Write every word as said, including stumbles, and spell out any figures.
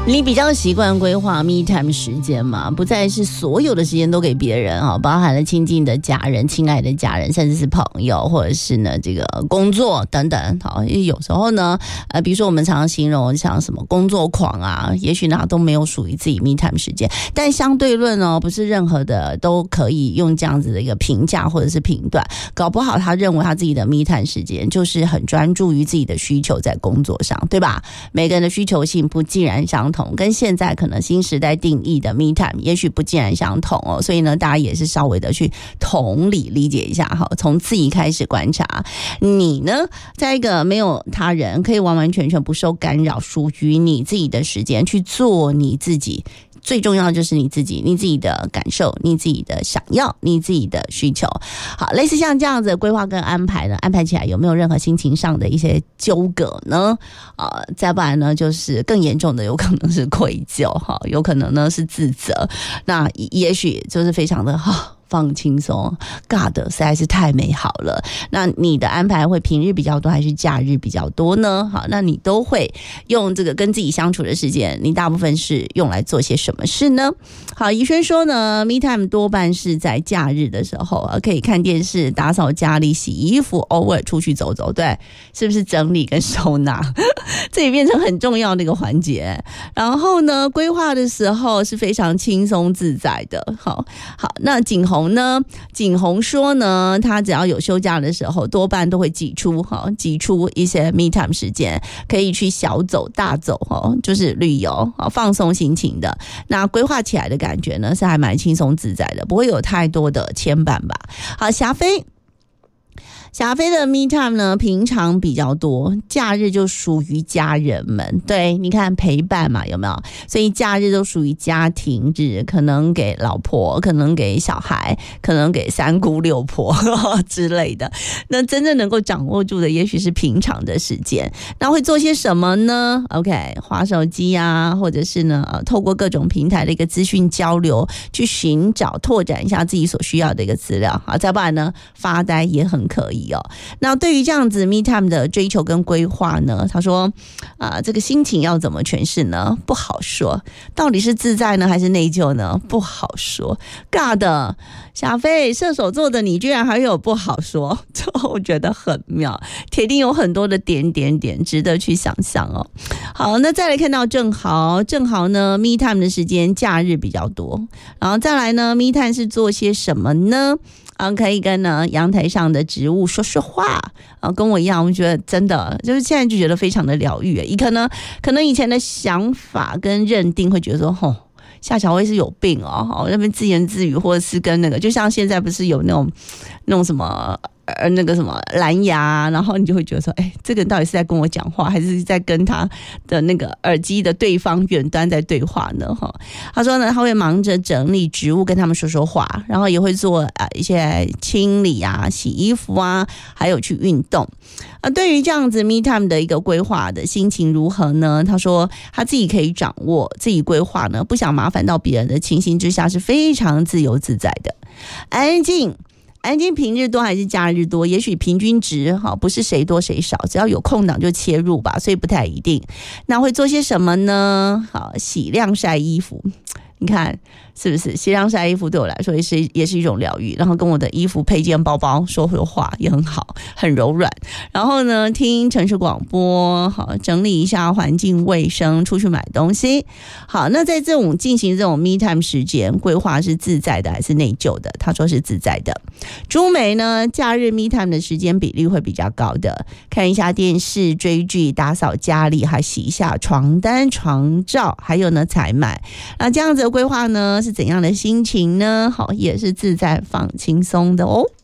你比较习惯规划 me time 时间嘛，不再是所有的时间都给别人啊，包含了亲近的家人、亲爱的家人，甚至是朋友，或者是呢这个工作等等。好，因为有时候呢，呃，比如说我们常常形容像什么工作狂啊，也许呢都没有属于自己 me time 时间，但相对论哦，不是任何的都可以用这样子的一个评价或者是评断，搞不好他认为他自己的 me time 时间就是很专注于自己的需求在工作上，对吧？每个人的需求性不尽然相同，跟现在可能新时代定义的 me time 也许不尽然相同哦，所以呢，大家也是稍微的去同理理解一下哈，从自己开始观察。你呢，在一个没有他人，可以完完全全不受干扰，属于你自己的时间去做你自己。最重要的就是你自己，你自己的感受，你自己的想要，你自己的需求。好，类似像这样子的规划跟安排呢，安排起来有没有任何心情上的一些纠葛呢？呃，再不然呢，就是更严重的有可能是愧疚，哈，有可能呢是自责，那也许就是非常的哈。放轻松 God 实在是太美好了。那你的安排会平日比较多还是假日比较多呢？好，那你都会用这个跟自己相处的时间，你大部分是用来做些什么事呢？好，怡轩说呢 me time 多半是在假日的时候，可以看电视、打扫家里、洗衣服，偶尔出去走走，对，是不是整理跟收纳这也变成很重要的一个环节。然后呢，规划的时候是非常轻松自在的。好好，那景洪呢？景洪说呢，他只要有休假的时候，多半都会挤出哈，挤出一些 me time 时间，可以去小走大走哈，就是旅游放松心情的。那规划起来的感觉呢，是还蛮轻松自在的，不会有太多的牵绊吧。好，霞飞。霞飞的 me time 呢，平常比较多，假日就属于家人们。对，你看陪伴嘛，有没有？所以假日都属于家庭日，可能给老婆，可能给小孩，可能给三姑六婆之类的。那真正能够掌握住的，也许是平常的时间。那会做些什么呢 ？OK， 滑手机啊，或者是呢，呃，透过各种平台的一个资讯交流，去寻找、拓展一下自己所需要的一个资料。好，再不然呢，发呆也很可以。那对于这样子 me time 的追求跟规划呢，他说啊、呃，这个心情要怎么诠释呢？不好说，到底是自在呢还是内疚呢？不好说。God 小飞射手座的你居然还有不好说，我觉得很妙，铁定有很多的点点点值得去想象哦。好，那再来看到正豪，正豪呢 me time 的时间假日比较多，然后再来呢 me time 是做些什么呢？啊，可以跟呢阳台上的植物说说话啊，跟我一样，我觉得真的就是现在就觉得非常的疗愈。你可能可能以前的想法跟认定会觉得说，吼，夏小薇是有病哦，那边自言自语，或者是跟那个，就像现在不是有那种那种什么。呃，那个什么蓝牙，然后你就会觉得说，哎，这个人到底是在跟我讲话，还是在跟他的那个耳机的对方远端在对话呢？哈，他说呢，他会忙着整理植物，跟他们说说话，然后也会做啊、呃、一些清理啊、洗衣服啊，还有去运动。啊，对于这样子 me time 的一个规划的心情如何呢？他说他自己可以掌握，自己规划呢，不想麻烦到别人的情形之下是非常自由自在的，安静。安静平日多还是假日多？也许平均值哈，不是谁多谁少，只要有空档就切入吧，所以不太一定。那会做些什么呢？好，洗晾晒衣服。你看是不是洗晾晒衣服对我来说也是也是一种疗愈，然后跟我的衣服配件包包说说话也很好，很柔软。然后呢，听城市广播，好，整理一下环境卫生，出去买东西。好，那在这种进行这种 me time 时间规划是自在的还是内疚的？他说是自在的。朱梅呢，假日 me time 的时间比例会比较高的，看一下电视、追剧、打扫家里，还洗一下床单、床罩，还有呢采买。那这样子的规划呢是怎样的心情呢？好，也是自在放轻松的哦。